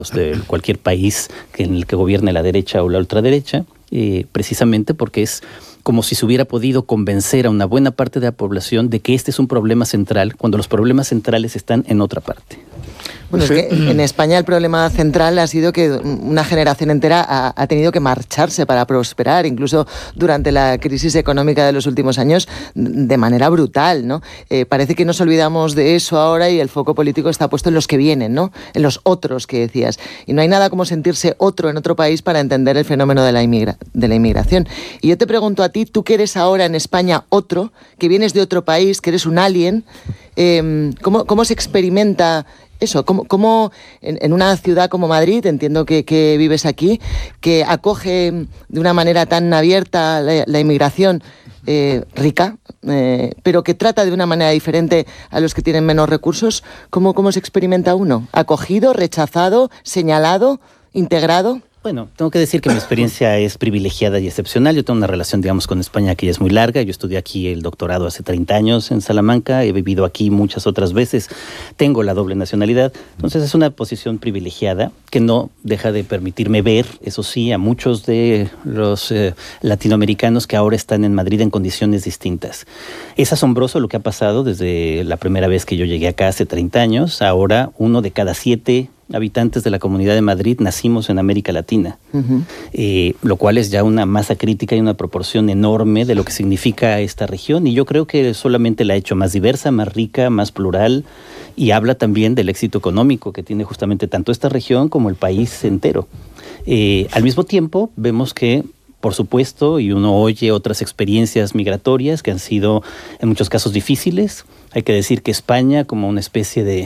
de cualquier país en el que gobierne la derecha o la ultraderecha, precisamente porque es como si se hubiera podido convencer a una buena parte de la población de que este es un problema central, cuando los problemas centrales están en otra parte. Bueno, es que en España el problema central ha sido que una generación entera ha tenido que marcharse para prosperar, incluso durante la crisis económica de los últimos años, de manera brutal, ¿no? Parece que nos olvidamos de eso ahora y el foco político está puesto en los que vienen, ¿no? En los otros que decías. Y no hay nada como sentirse otro en otro país para entender el fenómeno de la inmigración. Y yo te pregunto a ti, tú que eres ahora en España otro, que vienes de otro país, que eres un alien, ¿cómo se experimenta eso? ¿Cómo en una ciudad como Madrid, entiendo que vives aquí, que acoge de una manera tan abierta la inmigración rica, pero que trata de una manera diferente a los que tienen menos recursos, ¿cómo se experimenta uno? ¿Acogido, rechazado, señalado, integrado? Bueno, tengo que decir que mi experiencia es privilegiada y excepcional. Yo tengo una relación, digamos, con España que ya es muy larga. Yo estudié aquí el doctorado hace 30 años en Salamanca. He vivido aquí muchas otras veces. Tengo la doble nacionalidad. Entonces es una posición privilegiada que no deja de permitirme ver, eso sí, a muchos de los latinoamericanos que ahora están en Madrid en condiciones distintas. Es asombroso lo que ha pasado desde la primera vez que yo llegué acá hace 30 años. Ahora 1 de cada 7 habitantes de la Comunidad de Madrid nacimos en América Latina, lo cual es ya una masa crítica y una proporción enorme de lo que significa esta región, y yo creo que solamente la ha hecho más diversa, más rica, más plural, y habla también del éxito económico que tiene justamente tanto esta región como el país entero. Al mismo tiempo, vemos que, por supuesto, y uno oye otras experiencias migratorias que han sido en muchos casos difíciles. Hay que decir que España, como una especie de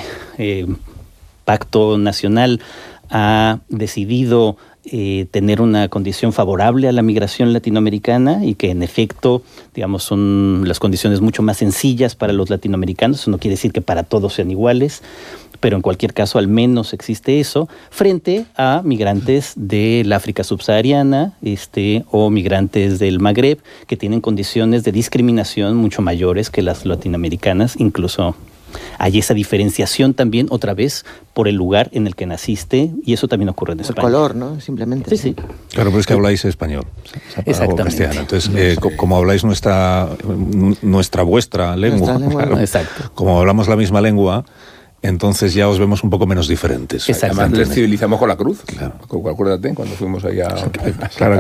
pacto nacional, ha decidido tener una condición favorable a la migración latinoamericana y que en efecto, digamos, son las condiciones mucho más sencillas para los latinoamericanos. Eso no quiere decir que para todos sean iguales, pero en cualquier caso al menos existe eso, frente a migrantes del África subsahariana o migrantes del Magreb, que tienen condiciones de discriminación mucho mayores que las latinoamericanas. Incluso hay esa diferenciación también, otra vez, por el lugar en el que naciste, y eso también ocurre en España. El color, ¿no? Simplemente. Sí. Claro, pero es que habláis español. Exactamente. Castellano. Entonces, como habláis vuestra lengua, claro, exacto, como hablamos la misma lengua, entonces ya os vemos un poco menos diferentes. Además les civilizamos con la cruz. Claro. Acuérdate, cuando fuimos allá claro,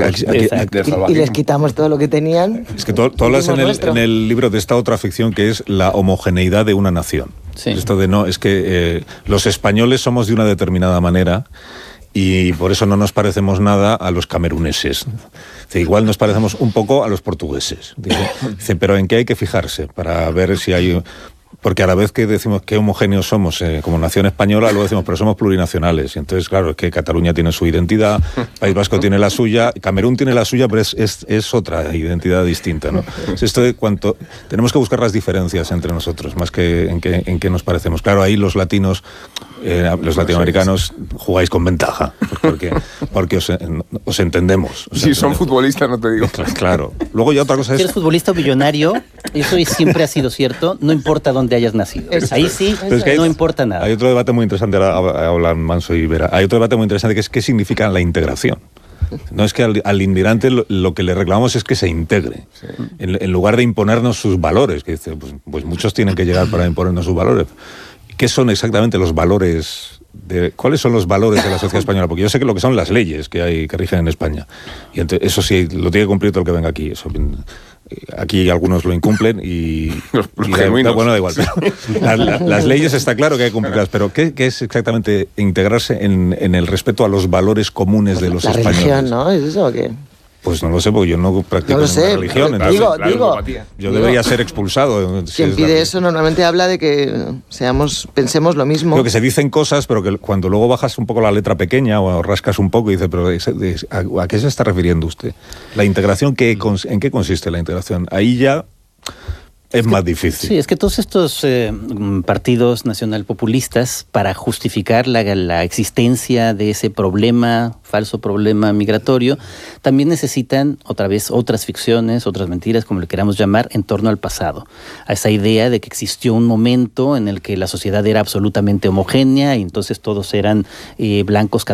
y les quitamos todo lo que tenían. Es que tú hablas en el libro de esta otra ficción que es la homogeneidad de una nación. Sí. Esto de es que los españoles somos de una determinada manera y por eso no nos parecemos nada a los cameruneses. Igual nos parecemos un poco a los portugueses. Dice, pero ¿en qué hay que fijarse para ver si hay...? Porque a la vez que decimos qué homogéneos somos como nación española, luego decimos, pero somos plurinacionales. Y entonces, claro, es que Cataluña tiene su identidad, País Vasco tiene la suya, Camerún tiene la suya, pero es otra identidad distinta, ¿no? Esto de cuanto tenemos que buscar las diferencias entre nosotros, más que en qué nos parecemos. Claro, ahí los latinos, los latinoamericanos, jugáis con ventaja, porque os entendemos. Si son futbolistas, no te digo. Claro. Luego ya otra cosa es... Si eres futbolista o millonario, eso siempre ha sido cierto, no importa dónde hayas nacido. Ahí sí, no importa nada. Hay otro debate muy interesante, ahora hablan Manso y Vera, hay otro debate muy interesante que es qué significa la integración. No es que al inmigrante lo que le reclamamos es que se integre, sí. En lugar de imponernos sus valores, que dice, pues muchos tienen que llegar para imponernos sus valores. ¿Qué son exactamente los valores? ¿Cuáles son los valores de la sociedad española? Porque yo sé que lo que son las leyes que rigen en España. Y entonces, eso sí, lo tiene que cumplir todo el que venga aquí. Eso, aquí algunos lo incumplen y bueno, da igual. Las leyes está claro que hay que cumplirlas, pero ¿qué es exactamente integrarse en el respeto a los valores comunes de los españoles? La religión, ¿no? ¿Es eso o qué? Pues no lo sé, porque yo no practico ninguna religión. Digo, yo debería ser expulsado. Quien pide eso normalmente habla de que pensemos lo mismo. Creo que se dicen cosas, pero que cuando luego bajas un poco la letra pequeña o rascas un poco y dices, pero ¿a qué se está refiriendo usted? La integración, ¿en qué consiste la integración? Ahí ya es más difícil. Sí, es que todos estos partidos nacionalpopulistas, para justificar la existencia de ese problema, falso problema migratorio, también necesitan otra vez otras ficciones, otras mentiras, como le queramos llamar, en torno al pasado. A esa idea de que existió un momento en el que la sociedad era absolutamente homogénea y entonces todos eran blancos